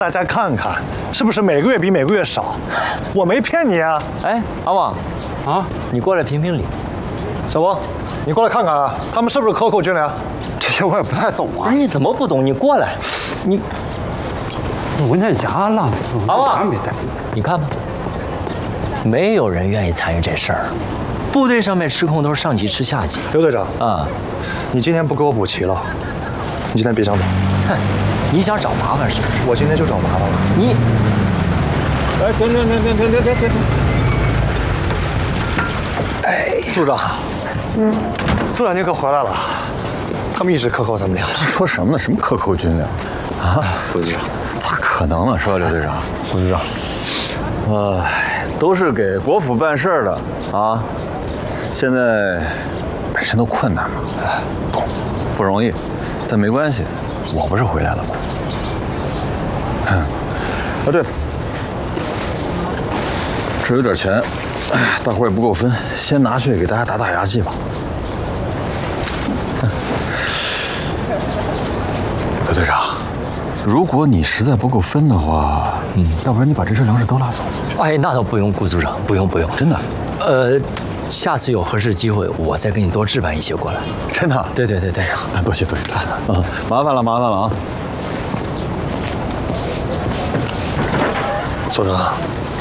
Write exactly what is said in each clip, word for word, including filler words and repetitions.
大家看看，是不是每个月比每个月少？我没骗你啊！ 哎，阿旺，啊，你过来评评理。 小王，你过来看看啊，他们是不是克扣军粮？ 这些我也不太懂啊。 不是你怎么不懂？你过来，你我那家了， 阿旺没带。 你看吧，没有人愿意参与这事儿。部队上面吃空都是上级吃下级。 刘队长啊， 你今天不给我补齐了，你今天别想走。 哼，你想找麻烦是不是？ 我今天就找麻烦了。 你， 哎，停停停停停停停停！哎，组长，嗯，组长您可回来了。他们一直克扣咱们粮。 说什么呢？什么克扣军粮？啊， 胡组长， 咋可能呢？是吧，刘队长？ 胡组长， 哎，都是给国府办事儿的啊。现在本身都困难嘛，哎，懂，不容易，但没关系，我不是回来了吗？嗯，啊对了，这有点钱，哎，大伙儿也不够分，先拿去给大家打打牙祭吧。刘队长，如果你实在不够分的话，嗯，要不然你把这车粮食都拉走。 哎，那倒不用，顾组长，不用不用， 真的。 呃，下次有合适机会，我再给你多置办一些过来。 真的？ 对对对对， 那多谢多谢多谢啊，麻烦了麻烦了啊。 组长，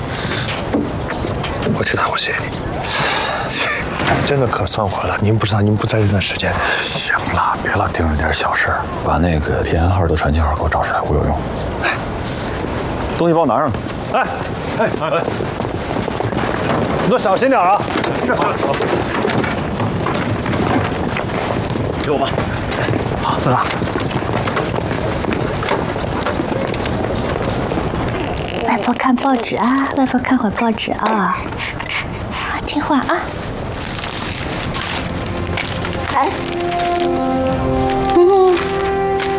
我替大伙谢谢你。真的可算回来，您不知道，您不在这段时间。 行了，别老盯着点小事儿，把那个平安号的传情号给我找出来，我有用。哎，东西帮我拿上。 哎哎哎，你都小心点啊！是好。给我吧。好，组长。 外婆看报纸啊，外婆看会儿报纸啊，啊，听话啊。哎。